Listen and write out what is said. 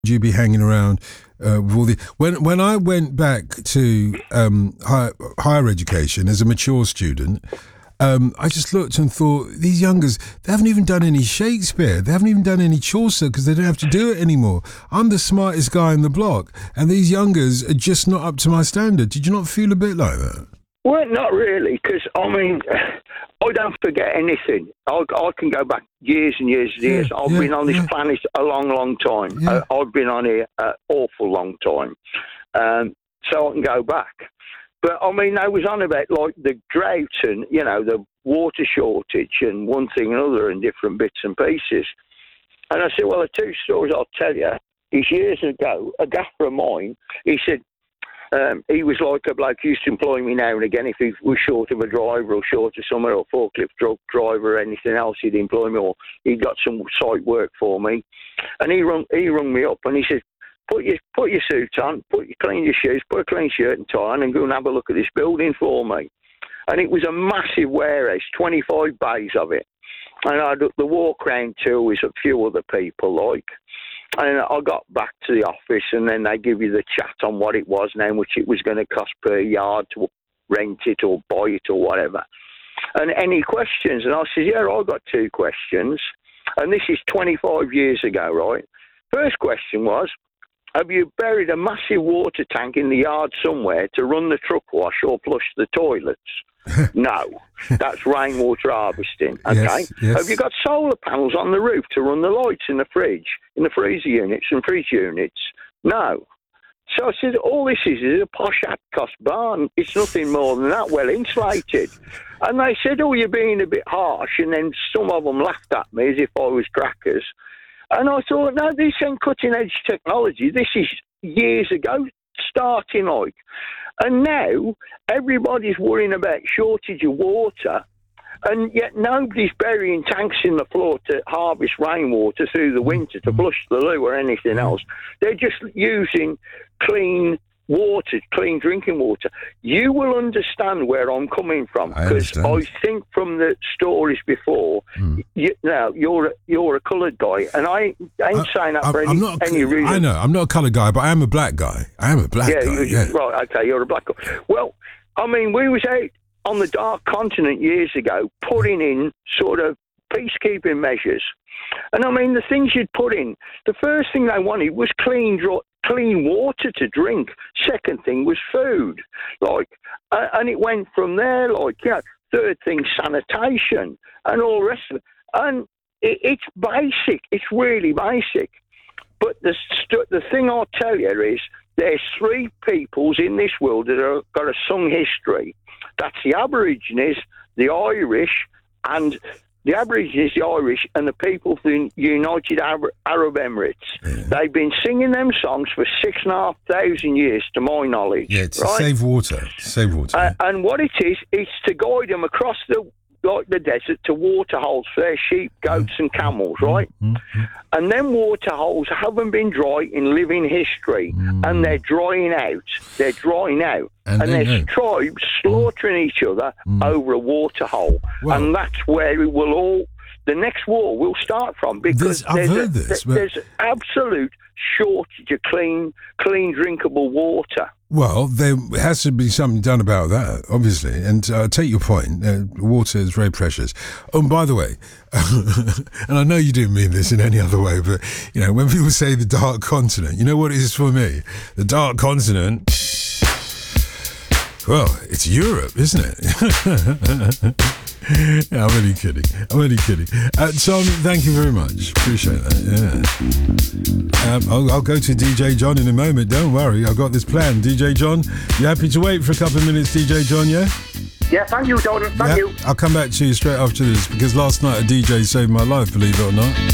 you be hanging around with all the when I went back to higher education as a mature student, I just looked and thought, these youngers, they haven't even done any Shakespeare, they haven't even done any Chaucer because they don't have to do it anymore. I'm the smartest guy in the block, and these youngers are just not up to my standard. Did you not feel a bit like that? Well, not really, because, I mean, I don't forget anything. I can go back years and years and years. I've been on this planet a long, long time. Yeah. I've been on here an awful long time. So I can go back. But, I mean, they was on about, like, the drought and, you know, the water shortage and one thing and another and different bits and pieces. And I said, well, the two stories I'll tell you is years ago, a gaffer of mine, he said, he was like a bloke who used to employ me now and again. If he was short of a driver or short of somewhere or forklift truck driver or anything else, he'd employ me, or he'd got some site work for me. And he rung me up and he said, put your suit on, clean your shoes, put a clean shirt and tie on, and go and have a look at this building for me. And it was a massive warehouse, 25 bays of it. And I had the walk round too with a few other people, like. And I got back to the office, and then they give you the chat on what it was and how much it was going to cost per yard to rent it or buy it or whatever. And any questions? And I said, yeah, I've got two questions. And this is 25 years ago, right? First question was, have you buried a massive water tank in the yard somewhere to run the truck wash or flush the toilets? No, that's rainwater harvesting. Okay. Yes. Have you got solar panels on the roof to run the lights in the fridge, in the freezer units and fridge units? No. So I said, all this is a posh Atcos barn. It's nothing more than that, well insulated. And they said, oh, you're being a bit harsh. And then some of them laughed at me as if I was crackers. And I thought, no, this ain't cutting edge technology. This is years ago starting, like. And now everybody's worrying about shortage of water, and yet nobody's burying tanks in the floor to harvest rainwater through the winter to flush the loo or anything else. They're just using clean water, clean drinking water. You will understand where I'm coming from, because I think from the stories before, you're a coloured guy, and I ain't saying that for any reason. I know, I'm not a coloured guy, but I am a black guy. I am a black guy. Right, okay, you're a black guy. Well, I mean, we was out on the dark continent years ago putting in sort of peacekeeping measures. And I mean, the things you'd put in, the first thing they wanted was clean water to drink. Second thing was food, like, and it went from there, like, you know, third thing, sanitation and all the rest of it. And it's basic. It's really basic. But the thing I'll tell you is there's three peoples in this world that have got a sung history. That's the Aborigines, the Irish, and the Aborigines, the Irish, and the people of the United Arab Emirates. Yeah. They've been singing them songs for 6,500 years, to my knowledge. Yeah, to save water. And what it is, it's to guide them across the desert to water holes for their sheep, goats, and camels, right? And them water holes haven't been dry in living history, and they're drying out. And there's tribes slaughtering each other over a water hole. Well, and that's where the next war will start from, because there's absolute shortage of clean drinkable water. Well, there has to be something done about that, obviously. And I take your point. Water is very precious. Oh, and by the way, and I know you didn't mean this in any other way, but, you know, when people say the dark continent, you know what it is for me? The dark continent, well, it's Europe, isn't it? Yeah, I'm only kidding. Tom, thank you very much. Appreciate that. Yeah. I'll go to DJ John in a moment. Don't worry, I've got this plan. DJ John, you happy to wait for a couple of minutes, DJ John, yeah? Yeah, thank you, Jordan. Thank you. I'll come back to you straight after this, because last night a DJ saved my life, believe it or not.